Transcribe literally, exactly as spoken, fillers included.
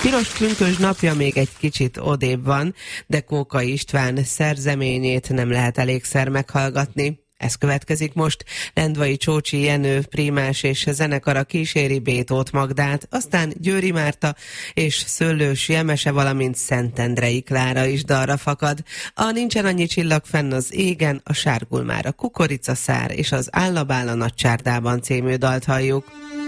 Piros pünkösd napja még egy kicsit odébb van, de Kóka István szerzeményét nem lehet elégszer meghallgatni. Ez következik most. Lendvai Csócsi Jenő prímás és zenekara kíséri Bétót Magdát, aztán Győri Márta és Szőlős Jemese, valamint Szentendrei Klára is dalra fakad. A Nincsen annyi csillag fenn az égen, a Sárgul már a kukoricaszár és az Állabál a nagy csárdában című dalt halljuk.